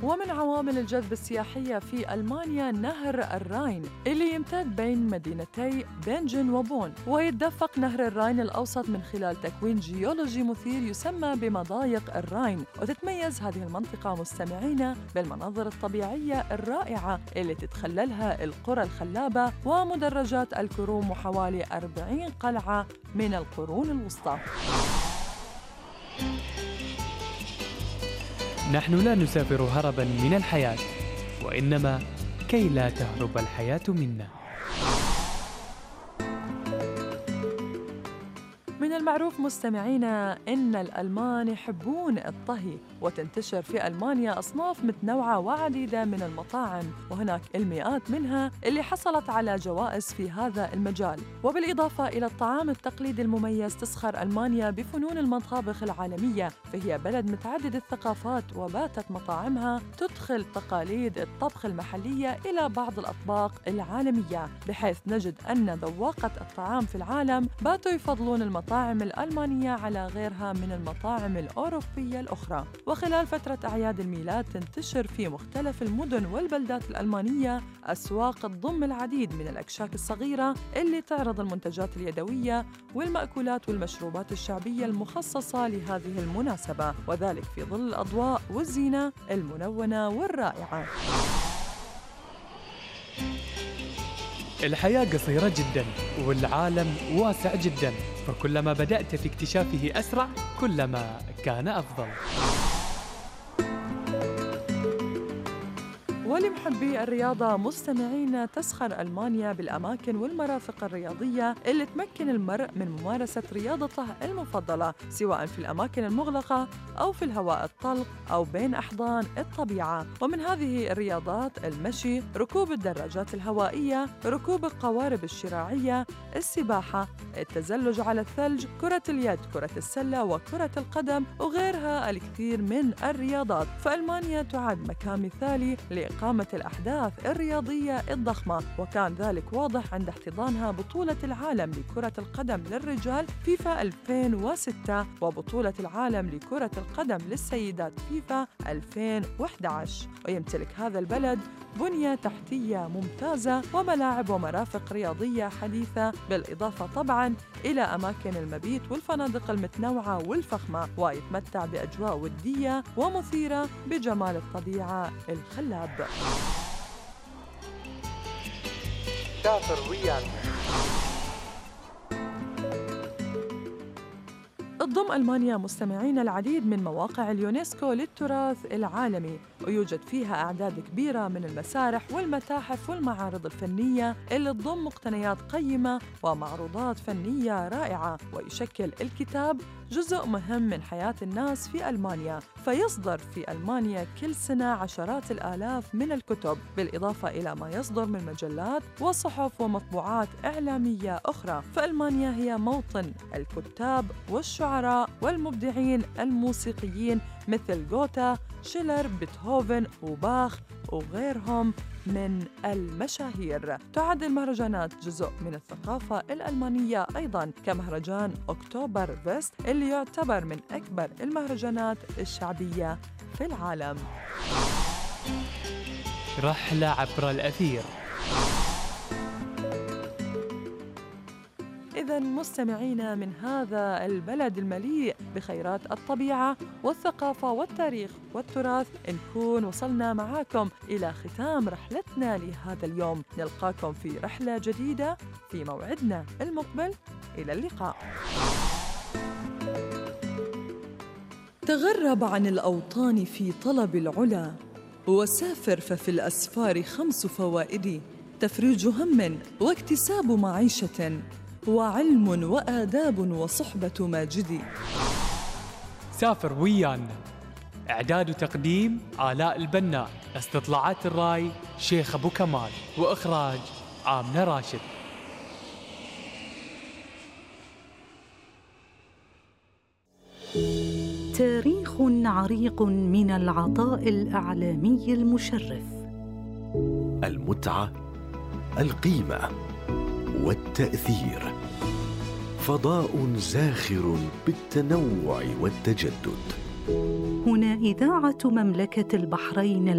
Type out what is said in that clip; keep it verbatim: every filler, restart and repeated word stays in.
ومن عوامل الجذب السياحية في ألمانيا نهر الراين اللي يمتد بين مدينتي بنجن وبون، ويتدفق نهر الراين الأوسط من خلال تكوين جيولوجي مثير يسمى بمضايق الراين. وتتميز هذه المنطقة مستمعين بالمناظر الطبيعية الرائعة اللي تتخللها القرى الخلابة ومدرجات الكروم وحوالي أربعين قلعة من القرون الوسطى. نحن لا نسافر هرباً من الحياة، وإنما كي لا تهرب الحياة منا. من المعروف مستمعينا إن الألمان يحبون الطهي، وتنتشر في ألمانيا أصناف متنوعة وعديدة من المطاعم، وهناك المئات منها اللي حصلت على جوائز في هذا المجال. وبالإضافة إلى الطعام التقليدي المميز، تسخر ألمانيا بفنون المطابخ العالمية، فهي بلد متعدد الثقافات، وباتت مطاعمها تدخل تقاليد الطبخ المحلية إلى بعض الأطباق العالمية، بحيث نجد أن ذواقة الطعام في العالم باتوا يفضلون المطاعم المطاعم الألمانية على غيرها من المطاعم الأوروبية الأخرى. وخلال فترة أعياد الميلاد تنتشر في مختلف المدن والبلدات الألمانية أسواق تضم العديد من الأكشاك الصغيرة اللي تعرض المنتجات اليدوية والمأكولات والمشروبات الشعبية المخصصة لهذه المناسبة، وذلك في ظل الأضواء والزينة الملونة والرائعة. الحياة قصيرة جداً والعالم واسع جداً، فكلما بدأت في اكتشافه أسرع كلما كان أفضل. ولمحبي الرياضة مستمعين، تسخر ألمانيا بالأماكن والمرافق الرياضية اللي تمكن المرء من ممارسة رياضته المفضلة، سواء في الأماكن المغلقة أو في الهواء الطلق أو بين أحضان الطبيعة. ومن هذه الرياضات المشي، ركوب الدراجات الهوائية، ركوب القوارب الشراعية، السباحة، التزلج على الثلج، كرة اليد، كرة السلة، وكرة القدم، وغيرها الكثير من الرياضات. فألمانيا تعد مكان مثالي لإقامة الأحداث الرياضية الضخمة، وكان ذلك واضح عند احتضانها بطولة العالم لكرة القدم للرجال فيفا ألفين وستة وبطولة العالم لكرة القدم للسيدات فيفا ألفين وإحدى عشر. ويمتلك هذا البلد بنية تحتية ممتازة وملاعب ومرافق رياضية حديثة، بالإضافة طبعاً إلى أماكن المبيت والفنادق المتنوعة والفخمة، ويتمتع بأجواء ودية ومثيرة بجمال الطبيعة الخلاب. سافر ويانا. تضم ألمانيا مستمعين العديد من مواقع اليونسكو للتراث العالمي، ويوجد فيها أعداد كبيرة من المسارح والمتاحف والمعارض الفنية اللي تضم مقتنيات قيمة ومعروضات فنية رائعة. ويشكل الكتاب جزء مهم من حياة الناس في ألمانيا، فيصدر في ألمانيا كل سنة عشرات الآلاف من الكتب، بالإضافة إلى ما يصدر من مجلات وصحف ومطبوعات إعلامية أخرى. فألمانيا هي موطن الكتاب والشعراء والمبدعين الموسيقيين مثل غوتا، شيلر، بيتهوفن وباخ وغيرهم من المشاهير. تعد المهرجانات جزء من الثقافة الألمانية أيضاً، كمهرجان أكتوبر فيست اللي يعتبر من أكبر المهرجانات الشعبية في العالم. رحلة عبر الأثير. إذن مستمعينا، من هذا البلد المليء بخيرات الطبيعة والثقافة والتاريخ والتراث، نكون وصلنا معاكم إلى ختام رحلتنا لهذا اليوم. نلقاكم في رحلة جديدة في موعدنا المقبل. إلى اللقاء. تغرب عن الأوطان في طلب العلا، وسافر ففي الأسفار خمس فوائد: تفريج هم واكتساب معيشة، وعلم وآداب وصحبة ماجد. سافر ويانا. إعداد وتقديم آلاء البناء، استطلاعات الراي شيخ أبو كمال، وإخراج آمنة راشد. تاريخ عريق من العطاء الإعلامي المشرف. المتعة، القيمة والتأثير. فضاء زاخر بالتنوع والتجدد. هنا إذاعة مملكة البحرين